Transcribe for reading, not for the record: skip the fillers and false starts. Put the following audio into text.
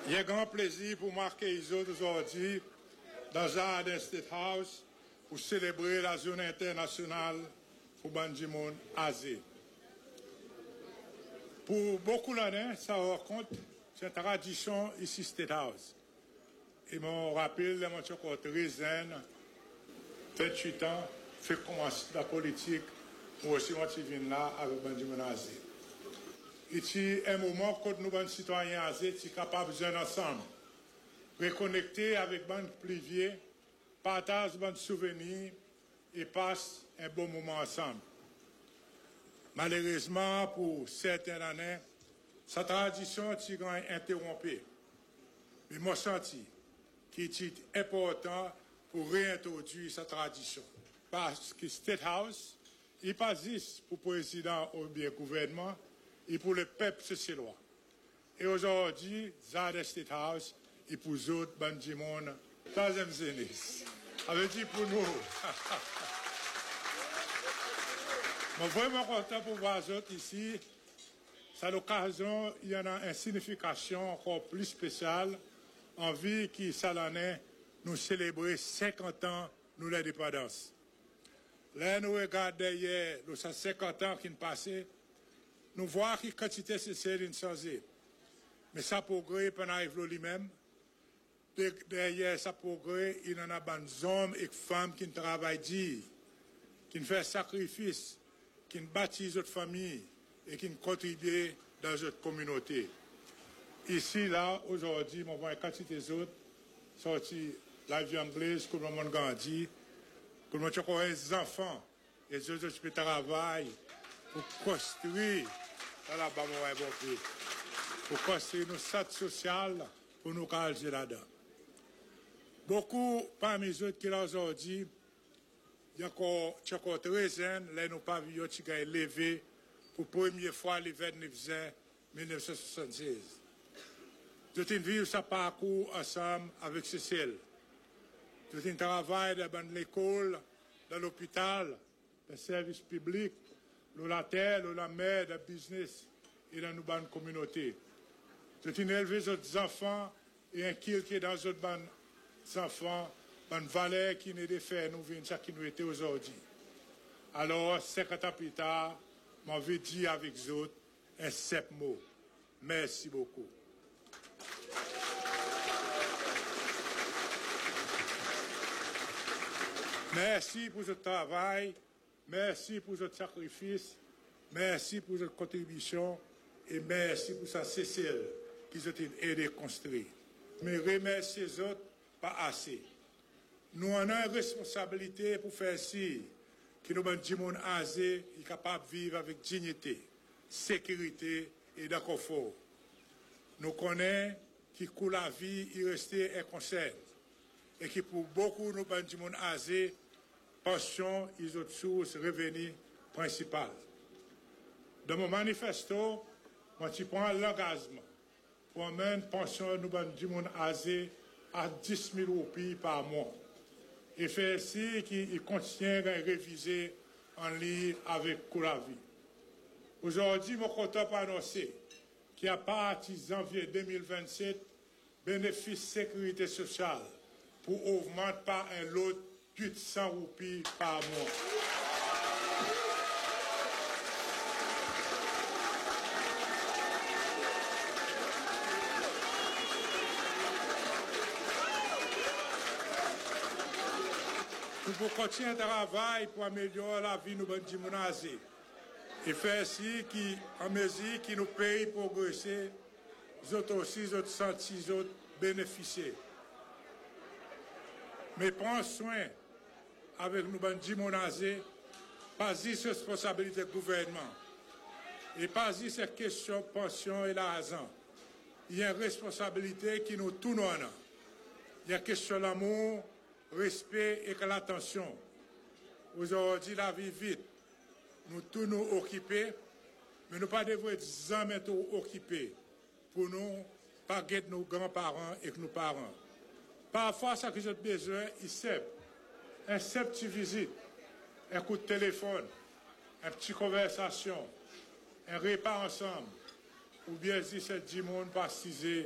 Il y a un grand plaisir pour marquer les autres aujourd'hui dans Jardin State House pour célébrer la journée internationale pour Bandimoun Azé. Pour beaucoup d'années, ça raconte, c'est une tradition ici State House. Et mon rappel, mon encore très jeune, 28 ans, fait commencer la politique, moi aussi, moi, je viens là avec Bandimoun Azé. Et c'est un moment que nous, les citoyens Azé, sommes capables de jouer ensemble, reconnecter avec les plus vieux, partager des souvenirs et passer un bon moment ensemble. Malheureusement, pour certaines années, sa tradition est interrompue. Mais moi, senti qu'il est important pour réintroduire sa tradition. Parce que State House, il pas juste pour le président ou bien le gouvernement, et pour le peuple socialois. Et aujourd'hui, Jardin State House, et pour les autres, Bandimoun, troisième jeunesse. Ça veut dire pour nous. Je suis vraiment content pour voir les autres ici. C'est l'occasion, il y en a une signification encore plus spéciale en vie qui, cette année, nous célébrer 50 ans de l'indépendance. Là, nous regardons derrière, nous 50 ans qui nous passent, nous voyons que quantité c'est changé. Mais ça progrès pendant lui-même. Derrière ça progrès, il y en a des hommes et femmes qui travaillent dur, qui font sacrifice, qui bâtissent notre famille et qui contribuent dans notre communauté. Ici, là, aujourd'hui, on voit une quantité d'autres sortis la vie anglaise, comme le monde grandit, comme on a des enfants, et les autres qui travaillent pour construire, là, pour construire nos stades sociales pour nous caler là-dedans. Beaucoup parmi les autres qui là aujourd'hui, il y a encore très jeunes, là nous pavillons qui ont levé pour la première fois le 29 juin 1976. Tout une vie, ça parcours ensemble avec Cécile. Tout un travail dans l'école, dans l'hôpital, dans le service public, dans la terre, dans la mer, dans le business et dans nos bonnes communautés. Tout un élevé les enfants et inculqué dans les autres enfants, dans une valeur qui n'est pas faite, nous venons ça qui nous était aujourd'hui. Alors, 50 ans plus tard, je vais dire avec les autres un seul mot. Merci beaucoup. Merci pour votre travail, merci pour votre sacrifice, merci pour votre contribution et merci pour sa Cécile qui vous a aidé à construire. Mais remercier les autres, pas assez. Nous avons une responsabilité pour faire ci, que nous avons Azé est capable de vivre avec dignité, sécurité et de confort. Nous connaissons qui coule la vie, il restait un concert. Et qui pour beaucoup nous avons Azé, pension, ils ont source revenus principale. Dans mon manifesto, moi, je prends l'engagement pour amener une pension nous avons Azé à 10 000 roupies par mois. Et faire ainsi qu'il contient à réviser en ligne avec Koulavi. Aujourd'hui, je suis content pour annoncer qu'à partir de janvier 2027, bénéfice sécurité sociale pour augmenter par un lot plus de 100 roupies par mois. Nous pouvons continuer le travail pour améliorer la vie de nos bandits et faire ainsi qu'en mesure qui nous paye progresser, les autres aussi, les autres sentis, les autres bénéficier. Mais prends soin avec nous bandits monazés, pas juste responsabilité du gouvernement et pas juste cette question de pension et l'argent. Il y a une responsabilité qui nous tourne. Il y a une question d'amour, respect et l'attention. Aujourd'hui, la vie vite. Nous tous nous occupés, mais nous pas devons jamais tout occupés pour nous pas guetter nos grands-parents et nos parents. Parfois, ça que j'ai besoin, un simple petit visite, un coup de téléphone, une petite conversation, un repas ensemble, ou bien si c'est 10 monde pas 6